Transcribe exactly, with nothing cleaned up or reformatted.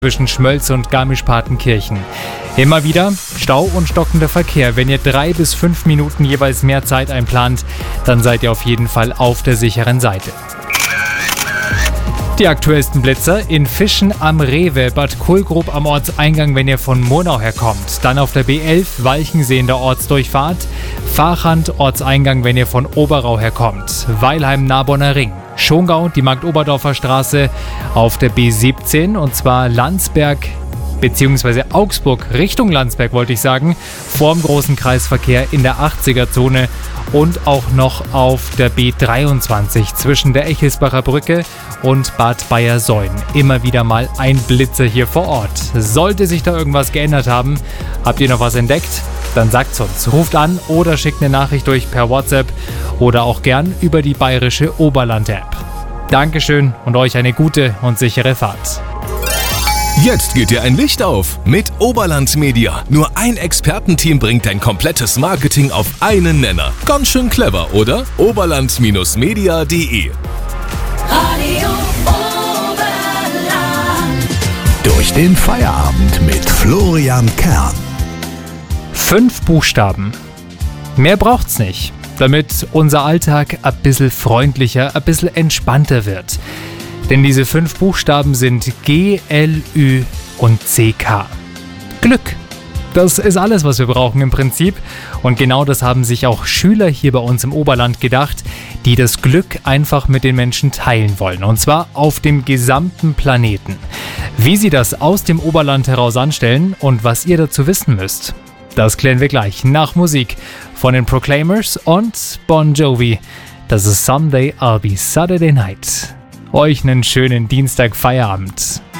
zwischen Schmölz und Garmisch-Partenkirchen. Immer wieder Stau und stockender Verkehr. Wenn ihr drei bis fünf Minuten jeweils mehr Zeit einplant, dann seid ihr auf jeden Fall auf der sicheren Seite. Die aktuellsten Blitzer in Fischen am Rewe, Bad Kohlgrub am Ortseingang, wenn ihr von Murnau herkommt. Dann auf der B elf, Walchensee in der Ortsdurchfahrt. Fahrrand, Ortseingang, wenn ihr von Oberau herkommt. Weilheim, Narbonner Ring. Schongau, die Markt-Oberdorfer Straße auf der B siebzehn, und zwar Landsberg bzw. Augsburg Richtung Landsberg, wollte ich sagen, vorm großen Kreisverkehr in der achtziger-Zone und auch noch auf der B dreiundzwanzig zwischen der Echelsbacher Brücke und Bad Bayersäulen. Immer wieder mal ein Blitzer hier vor Ort. Sollte sich da irgendwas geändert haben, habt ihr noch was entdeckt? Dann sagt's uns. Ruft an oder schickt eine Nachricht durch per WhatsApp oder auch gern über die bayerische Oberland-App. Dankeschön und euch eine gute und sichere Fahrt. Jetzt geht dir ein Licht auf mit Oberland Media. Nur ein Expertenteam bringt dein komplettes Marketing auf einen Nenner. Ganz schön clever, oder? oberland Media punkt de Radio Oberland. Durch den Feierabend mit Florian Kern. Fünf Buchstaben. Mehr braucht's nicht, damit unser Alltag ein bisschen freundlicher, ein bisschen entspannter wird. Denn diese fünf Buchstaben sind G, L, Ü und C K. Glück. Das ist alles, was wir brauchen im Prinzip. Und genau das haben sich auch Schüler hier bei uns im Oberland gedacht, die das Glück einfach mit den Menschen teilen wollen. Und zwar auf dem gesamten Planeten. Wie sie das aus dem Oberland heraus anstellen und was ihr dazu wissen müsst, das klären wir gleich nach Musik von den Proclaimers und Bon Jovi. Das ist Someday I'll Be Saturday Night. Euch einen schönen Dienstag Feierabend.